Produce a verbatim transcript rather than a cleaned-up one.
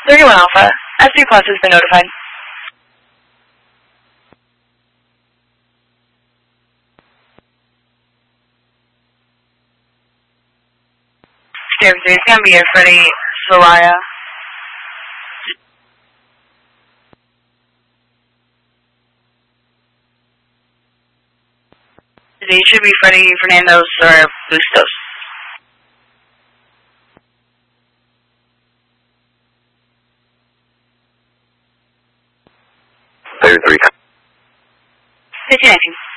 thirty-one Alpha, S three Plus has been notified. Sierra three, it's going to be a Freddie Soraya. It should be Freddie Fernandez or Bustos. thirty-three. fifteen nineteen.